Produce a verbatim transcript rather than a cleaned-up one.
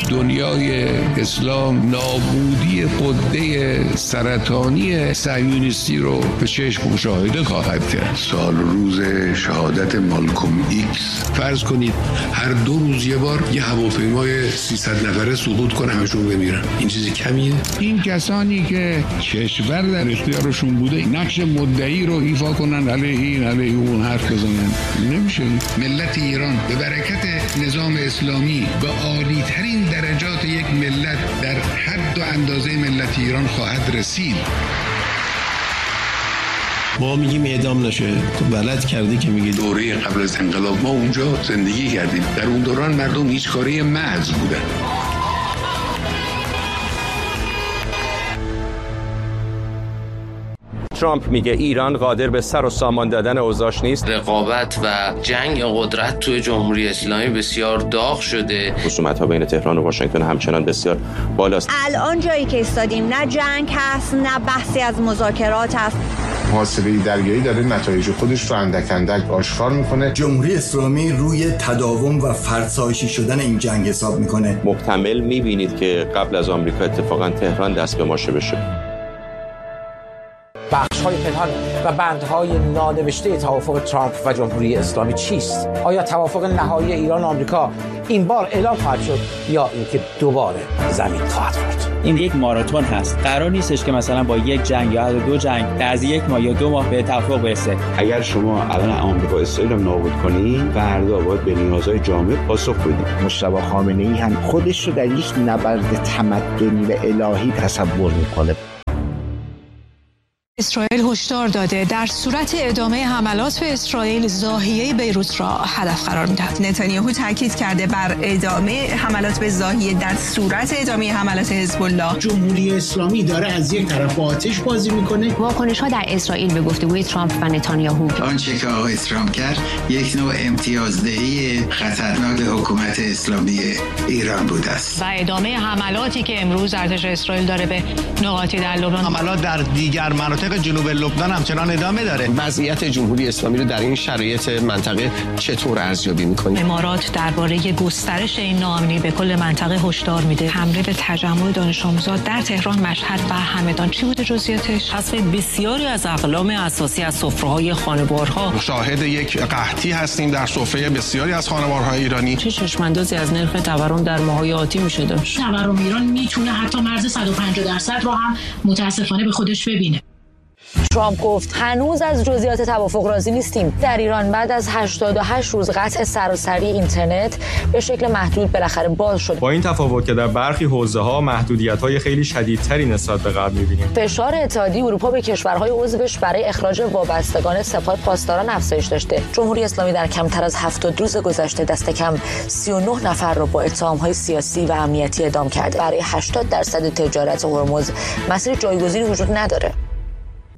دنیای اسلام نابودی غده سرطانی صهیونیستی رو به چشم مشاهده خواهد کرد. سال روز شهادت مالکوم ایکس، فرض کنید هر دو روز یه بار یه هواپیمای سیصد نفره سقوط کنه همشون بمیرن، این چیزی کمیه؟ این کسانی که کشور در اختیارشون بوده نقش مدعی رو ایفا کنن علیه این علیه اون حرف بزنن، نمیشه. ملت ایران به برکت نظام اسلامی به عالی ترین درجات یک ملت در حد و اندازه ملت ایران خواهد رسید. ما میگیم اعدام نشه، تو بلد کردی که میگی. دوره قبل از انقلاب ما اونجا زندگی کردیم، در اون دوران مردم هیچ کاری محض بودن. ترامپ میگه ایران قادر به سر و سامان دادن اوضاعش نیست. رقابت و جنگ قدرت توی جمهوری اسلامی بسیار داغ شده. خصومت‌ها بین تهران و واشنگتن همچنان بسیار بالاست. الان جایی که ایستادیم نه جنگ هست نه بحثی از مذاکرات هست. محاصره دریایی داره نتایج خودش رو اندک اندک آشکار میکنه. جمهوری اسلامی روی تداوم و فرسایشی شدن این جنگ حساب میکنه. محتمل میبینید که قبل از آمریکا اتفاقا تهران دست به ماشه بشه. بخش‌های پنهان و بندهای نانوشته توافق ترامپ و جمهوری اسلامی چیست؟ آیا توافق نهایی ایران و آمریکا این بار اعلام خواهد شد یا اینکه دوباره زمین خواهد خورد؟ این یک ماراتون هست. قرار نیستش که مثلا با یک جنگ یا دو جنگ از یک ماه یا دو ماه به توافق برسه. اگر شما الان آمریکا و اسرائیل رو نابود کنید، فردا باید به نیازهای جامعه پاسخ بدید. مجتبی خامنه‌ای هم خودش رو در یک نبرد تمدنی و الهی تصور می‌کنه. اسرائیل هشدار داده در صورت ادامه حملات به اسرائیل زاهیه بیروت را هدف قرار می‌دهد. نتانیاهو تاکید کرده بر ادامه حملات به زاهیه در صورت ادامه حملات حزب الله. جمهوری اسلامی داره از یک طرف با آتش بازی میکنه. واکنش‌ها در اسرائیل به گفتگوی ترامپ و نتانیاهو. آنچه که آقای ترامپ کرد یک نوع امتیازدهی خطرناک حکومت اسلامی ایران بوده است. و ادامه حملاتی که امروز ارتش اسرائیل داره به نقاطی در لبنان. حملات در دیگر مناطق جنوب لبنان همچنان ادامه داره. وضعیت جمهوری اسلامی رو در این شرایط منطقه چطور ارزیابی می‌کنید؟ امارات درباره گسترش این ناامنی به کل منطقه هشدار میده. حمله به تجمع دانش آموزان در تهران، مشهد و همدان چی بوده جزئیاتش؟ حذف بسیاری از اقلام اساسی از سفره‌های خانوارها. شاهد یک قحطی هستیم در سفره بسیاری از خانوارهای ایرانی. چه چشم‌اندازی از نرخ تورم در ماه‌های آتی میشه داشت؟ تورم ایران میتونه حتی مرز صد و پنجاه درصد رو هم متاسفانه به خودش ببینه. ترامپ گفت هنوز از جزئیات توافق راضی نیستیم. در ایران بعد از هشتاد و هشت روز قطع سراسری اینترنت به شکل محدود بالاخره باز شد. با این تفاوت که در برخی حوزه‌ها محدودیت‌های خیلی شدیدتری نسبت به قبل می‌بینیم. فشار اتحادیه اروپا به کشورهای عضوش برای اخراج وابستگان سپاه پاسداران افزایش داشته. جمهوری اسلامی در کمتر از هفتاد روز گذشته دست کم سی و نه نفر را با اتهام‌های سیاسی و امنیتی اعدام کرده. برای هشتاد درصد تجارت هرمز مسیر جایگزینی وجود نداره.